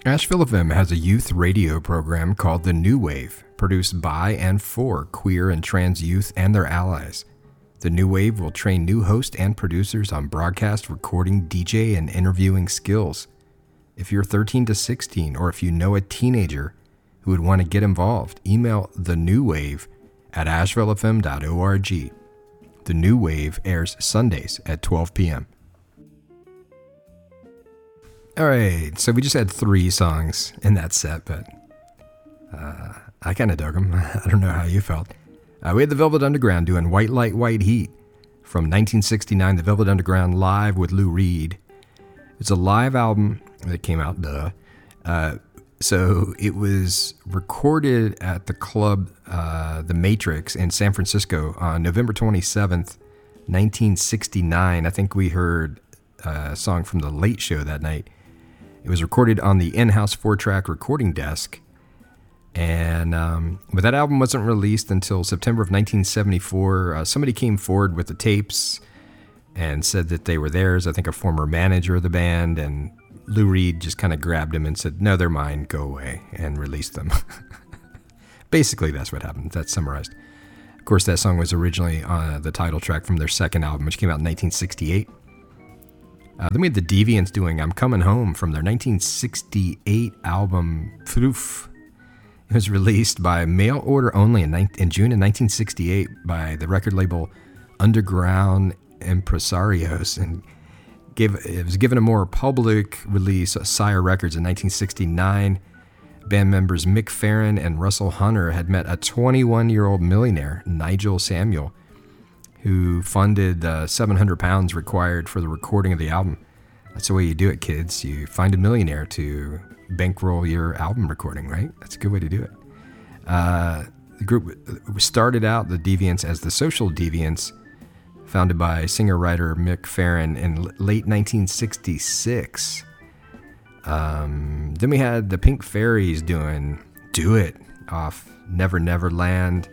Asheville FM has a youth radio program called The New Wave, produced by and for queer and trans youth and their allies. The New Wave will train new hosts and producers on broadcast, recording, DJ, and interviewing skills. If you're 13 to 16, or if you know a teenager who would want to get involved, email The New Wave at ashevillefm.org. The New Wave airs Sundays at 12 p.m. All right, so we just had 3 songs in that set, but I kind of dug them. I don't know how you felt. We had the Velvet Underground doing White Light, White Heat from 1969, the Velvet Underground live with Lou Reed. It's a live album that came out, so it was recorded at the club, The Matrix in San Francisco on November 27th, 1969. I think we heard a song from The Late Show that night. It was recorded on the in-house 4-track recording desk, and but that album wasn't released until September of 1974. Somebody came forward with the tapes and said that they were theirs. I think a former manager of the band, and Lou Reed just kind of grabbed him and said, "No, they're mine, go away," and released them. Basically, that's what happened. That's summarized. Of course, that song was originally on the title track from their second album, which came out in 1968. Then we had the Deviants doing I'm Coming Home from their 1968 album, Proof. It was released by mail order only in June of 1968 by the record label Underground Impresarios, and it was given a more public release, Sire Records, in 1969. Band members Mick Farren and Russell Hunter had met a 21-year-old millionaire, Nigel Samuel, who funded the 700 pounds required for the recording of the album. That's the way you do it, kids. You find a millionaire to bankroll your album recording, right? That's a good way to do it. The group started out, the Deviants, as the Social Deviants, founded by singer-writer Mick Farren in late 1966. Then we had the Pink Fairies doing Do It off Never Never Land.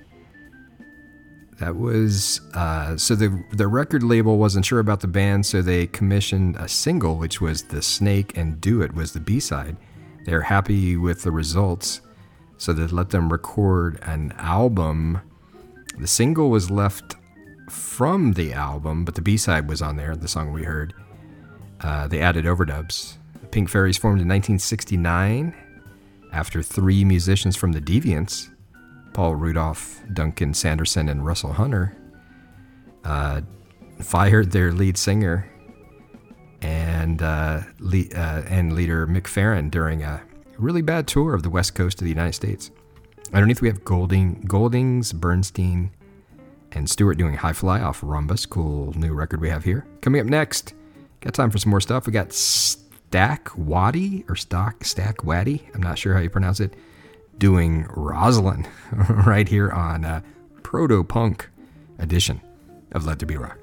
That was, so the record label wasn't sure about the band, so they commissioned a single, which was The Snake, and Do It was the B-side. They're happy with the results, so they let them record an album. The single was left from the album, but the B-side was on there, the song we heard. They added overdubs. The Pink Fairies formed in 1969 after 3 musicians from the Deviants, Paul Rudolph, Duncan Sanderson, and Russell Hunter, fired their lead singer and leader Mick Farren during a really bad tour of the west coast of the United States. Underneath we have Goldings, Bernstein, and Stewart doing High Fly off Rhombus. Cool new record we have here. Coming up next, got time for some more stuff. We got Stack Waddy, I'm not sure how you pronounce it, doing Rosalind right here on Proto-Punk edition of Let There Be Rock.